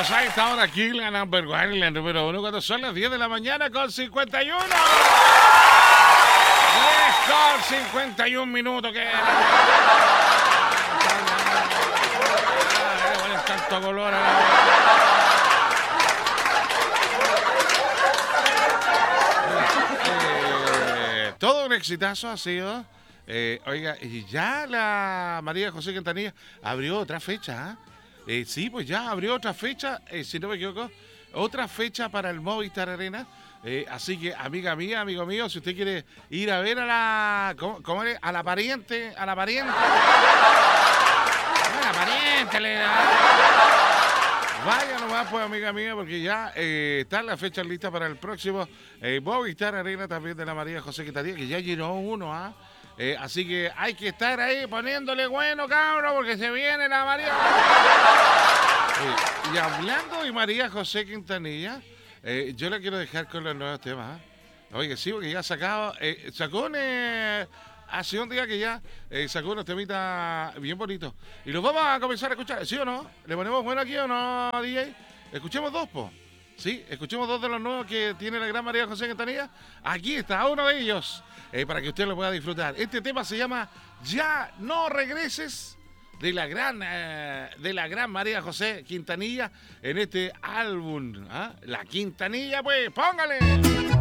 Estamos a esta hora aquí en la number one, la número uno, cuando son las 10 de la mañana con 51. 10 con 51 minutos. ¿Qué? Tanto color. Todo un exitazo ha sido. Oiga, y ya la María José Quintanilla abrió otra fecha. Sí, pues ya abrió otra fecha, si no me equivoco, otra fecha para el Movistar Arena. Así que, amiga mía, amigo mío, si usted quiere ir a ver a la... ¿Cómo es? A la pariente. A la pariente, vaya nomás, pues, amiga mía, porque ya están las fechas listas para el próximo Movistar Arena también de la María José Quintanilla, que ya llenó uno, así que hay que estar ahí poniéndole bueno, cabrón, porque se viene la María. Y hablando de María José Quintanilla, yo la quiero dejar con los nuevos temas. Oye, sí, porque ya sacó hace un día que ya sacó unos temitas bien bonitos. Y los vamos a comenzar a escuchar, ¿sí o no? ¿Le ponemos bueno aquí o no, DJ? Escuchemos dos, po. Sí, escuchemos dos de los nuevos que tiene la gran María José Quintanilla. Aquí está uno de ellos, para que usted lo pueda disfrutar. Este tema se llama Ya no regreses, de la gran María José Quintanilla en este álbum. La Quintanilla, pues, póngale.